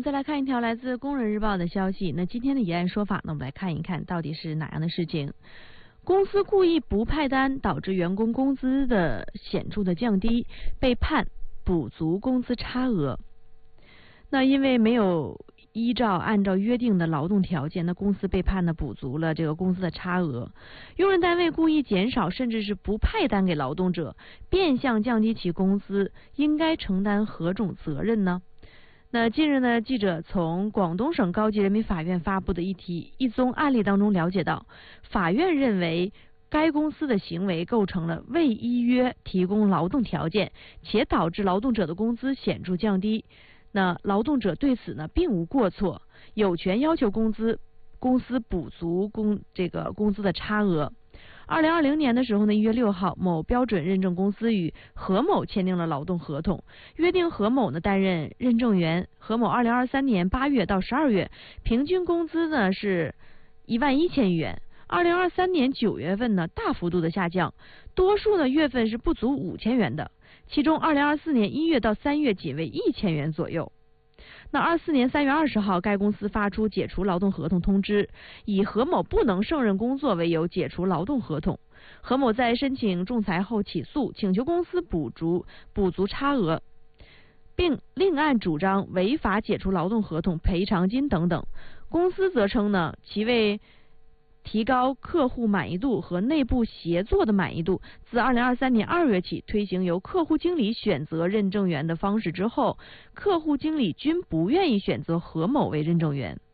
们再来看一条来自《工人日报》的消息。那今天的以案说法呢，我们来看一看到底是哪样的事情。公司故意不派单，导致员工工资的显著的降低，被判补足工资差额。那因为没有按照约定的劳动条件，那公司被判呢补足了这个工资的差额。用人单位故意减少甚至是不派单给劳动者，变相降低其工资，应该承担何种责任呢？那近日呢，记者从广东省高级人民法院发布的一宗案例当中了解到，法院认为该公司的行为构成了未依约提供劳动条件，且导致劳动者的工资显著降低。那劳动者对此呢并无过错，有权要求公司补足工资的差额。2020年的时候呢，1月6号，某标准认证公司与何某签订了劳动合同，约定何某呢担任认证员。何某2023年8月到12月平均工资呢是11000余元。2023年9月份呢大幅度的下降，多数呢月份是不足5000元的，其中2024年1月到3月仅为1000元左右。那24年3月20号，该公司发出解除劳动合同通知，以何某不能胜任工作为由解除劳动合同。何某在申请仲裁后起诉，请求公司补足差额，并另案主张违法解除劳动合同、赔偿金等等。公司则称呢，其为提高客户满意度和内部协作的满意度，自2023年2月起推行由客户经理选择认证员的方式之后，客户经理均不愿意选择何某为认证员。